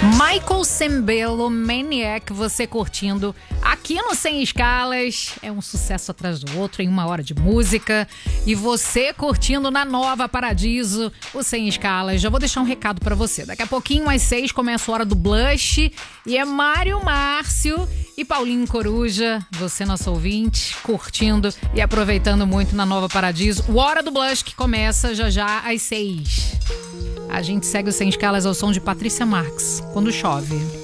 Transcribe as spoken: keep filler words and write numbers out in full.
Michael Sembello, Maniac, você curtindo aqui no Sem Escalas. É um sucesso atrás do outro em uma hora de música. E você curtindo na Nova Paradiso, o Sem Escalas. Já vou deixar um recado pra você. Daqui a pouquinho, às seis, começa a hora do Blush. E é Mário Márcio e Paulinho Coruja, você nosso ouvinte, curtindo e aproveitando muito na Nova Paradiso. O Hora do Blush que começa já já às seis. A gente segue o Sem Escalas ao som de Patrícia Marx, Quando Chove.